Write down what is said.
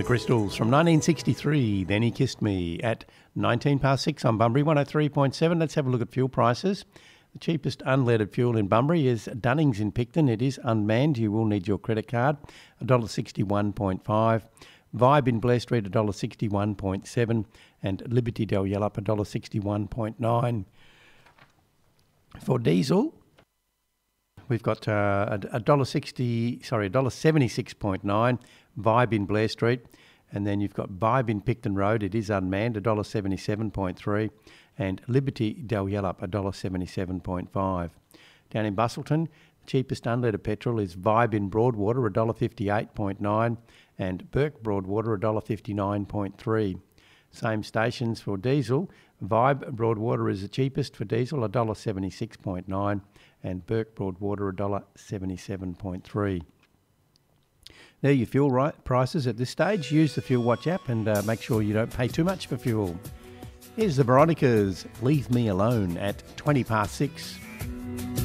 The Crystals from 1963, Then He Kissed Me, at 19 past 6 on Bunbury, 103.7. Let's have a look at fuel prices. The cheapest unleaded fuel in Bunbury is Dunnings in Picton. It is unmanned. You will need your credit card, $1.61.5. Vibe in Blair Street, $1.61.7. And Liberty Del Yellup, $1.61.9. For diesel, we've got $1.76.9, Vibe in Blair Street, and then you've got Vibe in Picton Road, it is unmanned, $1.77.3, and Liberty Del Yellup, $1.77.5. Down in Bustleton, the cheapest unleaded petrol is Vibe in Broadwater, $1.58.9, and Burke Broadwater, $1.59.3. Same stations for diesel. Vibe Broadwater is the cheapest for diesel, $1.76.9, and Burke Broadwater, $1.77.3. There are your fuel prices at this stage. Use the Fuel Watch app and make sure you don't pay too much for fuel. Here's the Veronicas, Leave Me Alone, at 20 past 6.